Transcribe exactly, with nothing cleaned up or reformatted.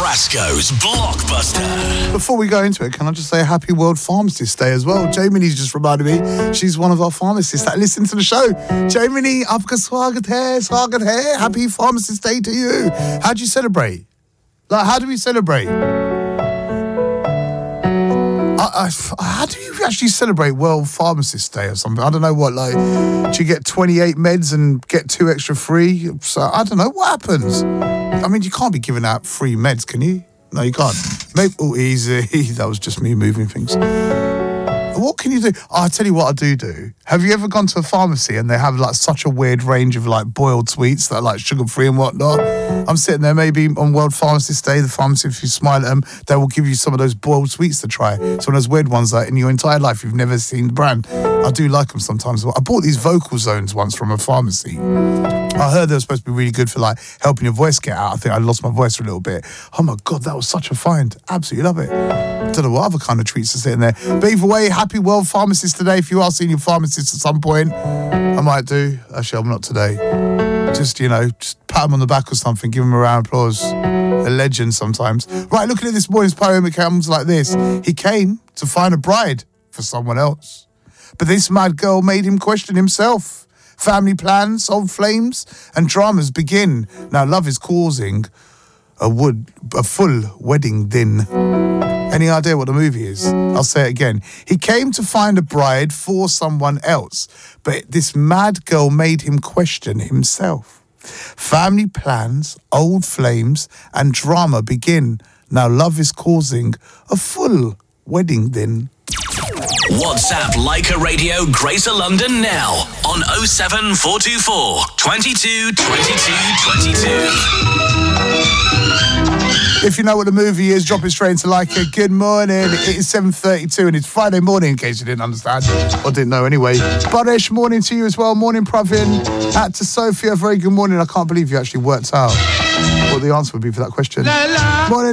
Brasco's Blockbuster. Before we go into it, can I just say Happy World Pharmacist Day as well? Jamie's just reminded me she's one of our pharmacists that listen to the show. Jamie, aapka swagat hai, swagat hai. Happy Pharmacist Day to you. How do you celebrate? Like, how do we celebrate? I, I, how do you actually celebrate World Pharmacist Day or something? I don't know what, like, do you get twenty-eight meds and get two extra free? So, I don't know, what happens? I mean, you can't be giving out free meds, can you? No, you can't. Maybe, oh, easy. That was just me moving things. What can you do? Oh, I'll tell you what I do do. Have you ever gone to a pharmacy and they have like such a weird range of like boiled sweets that are like sugar-free and whatnot? I'm sitting there maybe on World Pharmacist Day, the pharmacy, if you smile at them, they will give you some of those boiled sweets to try. It's one of those weird ones that in your entire life you've never seen the brand. I do like them sometimes. I bought these vocal zones once from a pharmacy. I heard they were supposed to be really good for like helping your voice get out. I think I lost my voice for a little bit. Oh my God, that was such a find. Absolutely love it. I don't know what other kind of treats are sitting there. But either way, happy World Pharmacist today. If you are seeing your pharmacist at some point, I might do. Actually, I'm not today. Just, you know, just pat him on the back or something, give him a round of applause. A legend sometimes. Right, looking at this morning's poem, it comes like this. He came to find a bride for someone else. But this mad girl made him question himself. Family plans, old flames, and dramas begin. Now love is causing a wood, a full wedding din. Any idea what the movie is? I'll say it again. He came to find a bride for someone else, but this mad girl made him question himself. Family plans, old flames, and drama begin. Now love is causing a full wedding din. WhatsApp Leica Radio Greater London now on oh seven four two four, twenty-two, twenty-two, twenty-two. If you know what the movie is, drop it straight into Leica. Good morning. It is seven thirty-two and it's Friday morning, in case you didn't understand or didn't know anyway. Baresh, morning to you as well. Morning, Pravin. Out to Sophia, very good morning. I can't believe you actually worked out what the answer would be for that question. Morning.